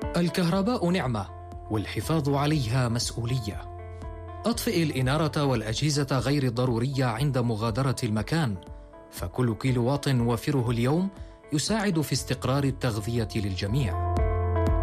الكهرباء نعمة والحفاظ عليها مسؤولية. أطفئ الإنارة والأجهزة غير الضرورية عند مغادرة المكان، فكل كيلوواط نوفره اليوم يساعد في استقرار التغذية للجميع.